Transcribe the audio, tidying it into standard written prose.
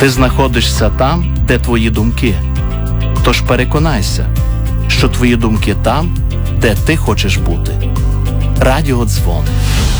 Ти знаходишся там, де твої думки. Тож переконайся, що твої думки там, де ти хочеш бути. Радіодзвон.